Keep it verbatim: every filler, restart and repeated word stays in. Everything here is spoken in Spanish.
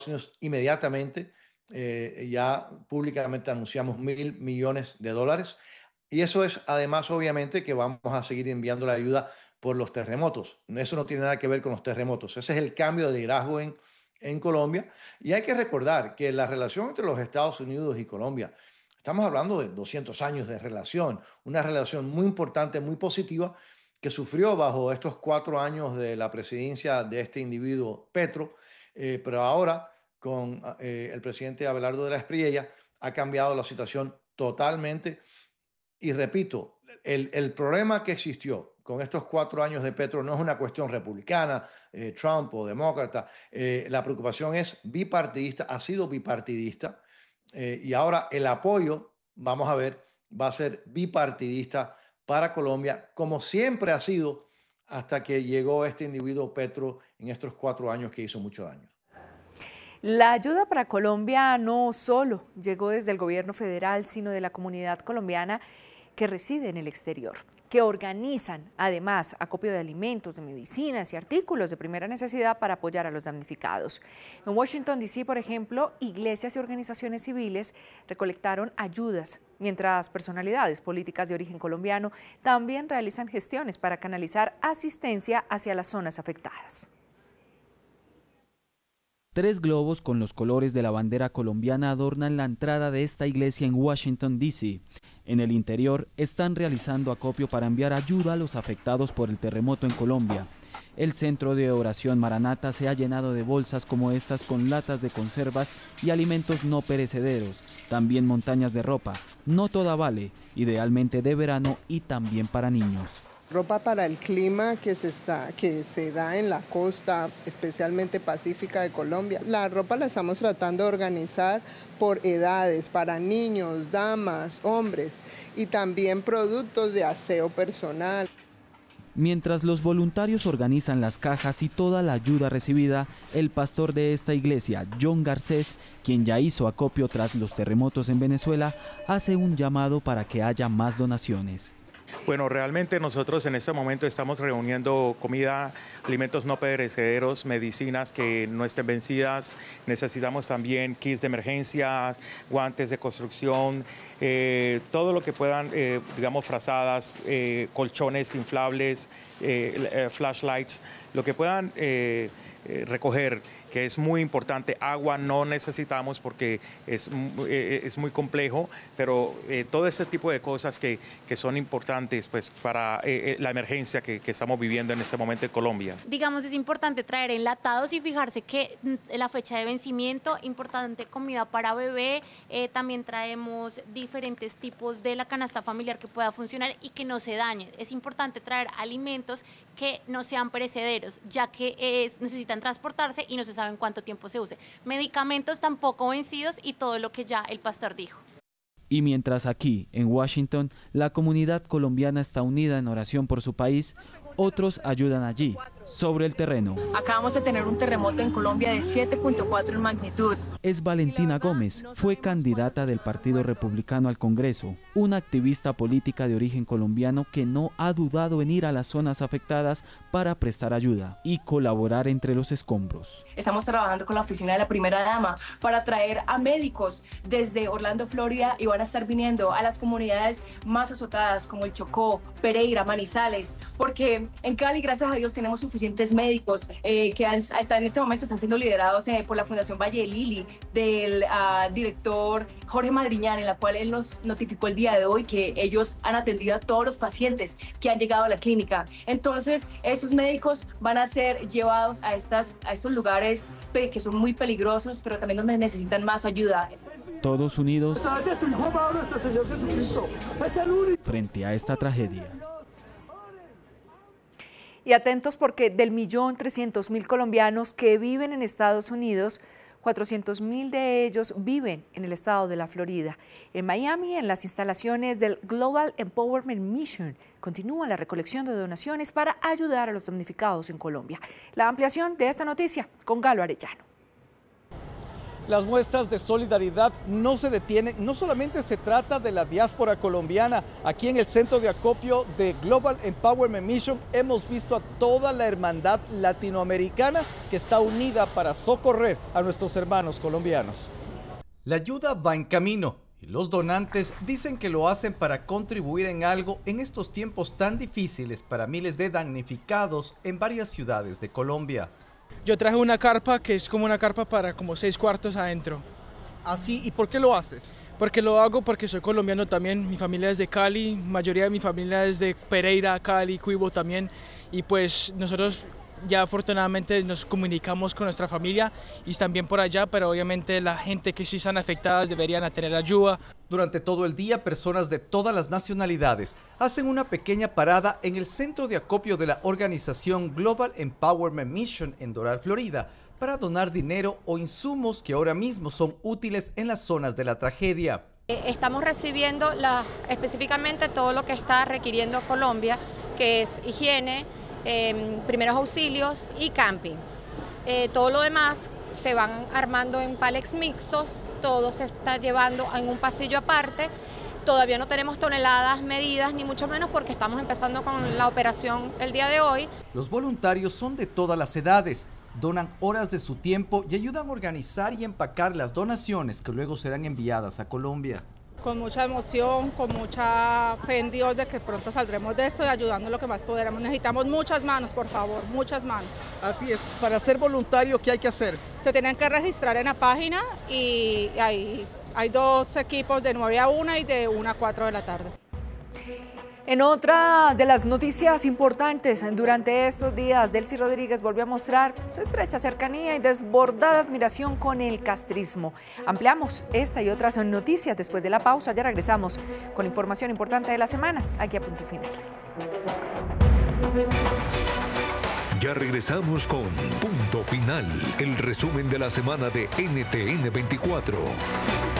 Unidos inmediatamente, eh, ya públicamente anunciamos mil millones de dólares. Y eso es además, obviamente, que vamos a seguir enviando la ayuda por los terremotos. Eso no tiene nada que ver con los terremotos. Ese es el cambio de liderazgo en, en Colombia. Y hay que recordar que la relación entre los Estados Unidos y Colombia, estamos hablando de doscientos años de relación, una relación muy importante, muy positiva, que sufrió bajo estos cuatro años de la presidencia de este individuo Petro, eh, pero ahora con eh, el presidente Abelardo de la Espriella ha cambiado la situación totalmente. Y repito, el, el problema que existió con estos cuatro años de Petro no es una cuestión republicana, eh, Trump o demócrata. Eh, la preocupación es bipartidista, ha sido bipartidista, eh, y ahora el apoyo, vamos a ver, va a ser bipartidista para Colombia, como siempre ha sido hasta que llegó este individuo Petro en estos cuatro años que hizo mucho daño. La ayuda para Colombia no solo llegó desde el gobierno federal, sino de la comunidad colombiana que reside en el exterior, que organizan además acopio de alimentos, de medicinas y artículos de primera necesidad para apoyar a los damnificados. En Washington, D C, por ejemplo, iglesias y organizaciones civiles recolectaron ayudas, mientras personalidades políticas de origen colombiano también realizan gestiones para canalizar asistencia hacia las zonas afectadas. Tres globos con los colores de la bandera colombiana adornan la entrada de esta iglesia en Washington, D C En el interior están realizando acopio para enviar ayuda a los afectados por el terremoto en Colombia. El centro de oración Maranata se ha llenado de bolsas como estas con latas de conservas y alimentos no perecederos, también montañas de ropa, no toda vale, idealmente de verano y también para niños. Ropa para el clima que se, está, que se da en la costa, especialmente pacífica de Colombia. La ropa la estamos tratando de organizar por edades, para niños, damas, hombres, y también productos de aseo personal. Mientras los voluntarios organizan las cajas y toda la ayuda recibida, el pastor de esta iglesia, John Garcés, quien ya hizo acopio tras los terremotos en Venezuela, hace un llamado para que haya más donaciones. Bueno, realmente nosotros en este momento estamos reuniendo comida, alimentos no perecederos, medicinas que no estén vencidas. Necesitamos también kits de emergencia, guantes de construcción, eh, todo lo que puedan, eh, digamos, frazadas, eh, colchones inflables, eh, eh, flashlights, lo que puedan eh, eh, recoger, que es muy importante. Agua no necesitamos porque es, es muy complejo, pero eh, todo ese tipo de cosas que, que son importantes pues, para eh, la emergencia que, que estamos viviendo en este momento en Colombia. Digamos, es importante traer enlatados y fijarse que la fecha de vencimiento, importante comida para bebé, eh, también traemos diferentes tipos de la canasta familiar que pueda funcionar y que no se dañe. Es importante traer alimentos que no sean perecederos, ya que eh, necesitan transportarse y no se sabe en cuánto tiempo se use. Medicamentos tampoco vencidos y todo lo que ya el pastor dijo. Y mientras aquí, en Washington, la comunidad colombiana está unida en oración por su país, otros ayudan allí, sobre el terreno. Acabamos de tener un terremoto en Colombia de siete punto cuatro en magnitud. Es Valentina Gómez, fue candidata del Partido Republicano al Congreso, una activista política de origen colombiano que no ha dudado en ir a las zonas afectadas para prestar ayuda y colaborar entre los escombros. Estamos trabajando con la oficina de la primera dama para traer a médicos desde Orlando, Florida, y van a estar viniendo a las comunidades más azotadas como el Chocó, Pereira, Manizales, porque en Cali, gracias a Dios, tenemos suficientes médicos eh, que han, hasta en este momento están siendo liderados eh, por la Fundación Valle de Lili, del uh, director Jorge Madriñán, en la cual él nos notificó el día de hoy que ellos han atendido a todos los pacientes que han llegado a la clínica. Entonces, esos médicos van a ser llevados a, estas, a estos lugares que son muy peligrosos, pero también donde necesitan más ayuda. Todos unidos frente a esta tragedia. Y atentos porque del millón trescientos mil colombianos que viven en Estados Unidos, cuatrocientos mil de ellos viven en el estado de la Florida. En Miami, en las instalaciones del Global Empowerment Mission, continúa la recolección de donaciones para ayudar a los damnificados en Colombia. La ampliación de esta noticia con Galo Arellano. Las muestras de solidaridad no se detienen, no solamente se trata de la diáspora colombiana. Aquí en el centro de acopio de Global Empowerment Mission hemos visto a toda la hermandad latinoamericana que está unida para socorrer a nuestros hermanos colombianos. La ayuda va en camino y los donantes dicen que lo hacen para contribuir en algo en estos tiempos tan difíciles para miles de damnificados en varias ciudades de Colombia. Yo traje una carpa que es como una carpa para como seis cuartos adentro. ¿Así? ¿Y por qué lo haces? Porque lo hago porque soy colombiano también, mi familia es de Cali, mayoría de mi familia es de Pereira, Cali, Cuibo también, y pues nosotros ya afortunadamente nos comunicamos con nuestra familia y están bien por allá, pero obviamente la gente que sí están afectadas deberían tener ayuda. Durante todo el día, personas de todas las nacionalidades hacen una pequeña parada en el centro de acopio de la organización Global Empowerment Mission en Doral, Florida, para donar dinero o insumos que ahora mismo son útiles en las zonas de la tragedia. Estamos recibiendo la, específicamente todo lo que está requiriendo Colombia, que es higiene, eh, primeros auxilios y camping. Eh, todo lo demás se van armando en pallets mixtos, todo se está llevando en un pasillo aparte. Todavía no tenemos toneladas medidas, ni mucho menos porque estamos empezando con la operación el día de hoy. Los voluntarios son de todas las edades, donan horas de su tiempo y ayudan a organizar y empacar las donaciones que luego serán enviadas a Colombia. Con mucha emoción, con mucha fe en Dios de que pronto saldremos de esto y ayudando lo que más podamos. Necesitamos muchas manos, por favor, muchas manos. Así es, para ser voluntario, ¿qué hay que hacer? Se tienen que registrar en la página y hay, hay dos equipos de nueve a una y de una a cuatro de la tarde. En otra de las noticias importantes durante estos días, Delcy Rodríguez volvió a mostrar su estrecha cercanía y desbordada admiración con el castrismo. Ampliamos esta y otras noticias después de la pausa. Ya regresamos con información importante de la semana, aquí a Punto Final. Ya regresamos con Punto Final, el resumen de la semana de N T N veinticuatro.